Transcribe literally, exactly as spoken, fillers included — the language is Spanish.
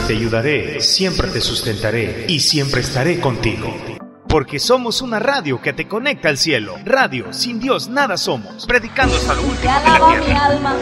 te ayudaré, siempre te sustentaré y siempre estaré contigo. Porque somos una radio que te conecta al cielo. Radio, sin Dios nada somos. Predicando hasta lo último de la tierra.